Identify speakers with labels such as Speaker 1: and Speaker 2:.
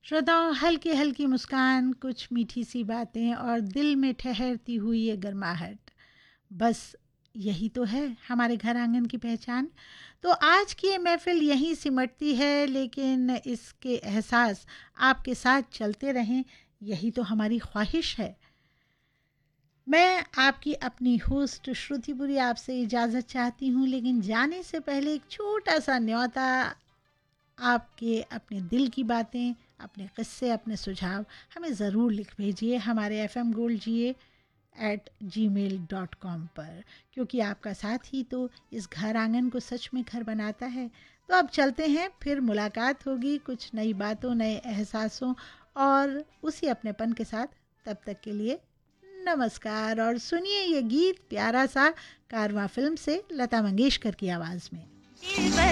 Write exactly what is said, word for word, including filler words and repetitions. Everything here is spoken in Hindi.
Speaker 1: श्रोताओं, हल्की हल्की मुस्कान, कुछ मीठी सी बातें और दिल में ठहरती हुई ये गर्माहट, बस यही तो है हमारे घर आंगन की पहचान। तो आज की ये महफिल यहीं सिमटती है, लेकिन इसके एहसास आपके साथ चलते रहें, यही तो हमारी ख्वाहिश है। मैं आपकी अपनी होस्ट श्रुतिपुरी आपसे इजाज़त चाहती हूँ, लेकिन जाने से पहले एक छोटा सा न्योता। आपके अपने दिल की बातें, अपने किस्से, अपने सुझाव हमें ज़रूर लिख भेजिए हमारे एफ एम गोल्ड जी ए एट जी मेल डॉट कॉम पर, क्योंकि आपका साथ ही तो इस घर आंगन को सच में घर बनाता है। तो अब चलते हैं, फिर मुलाकात होगी कुछ नई बातों, नए एहसासों और उसी अपनेपन के साथ। तब तक के लिए नमस्कार, और सुनिए ये गीत प्यारा सा कारवां फिल्म से, लता मंगेशकर की आवाज़ में।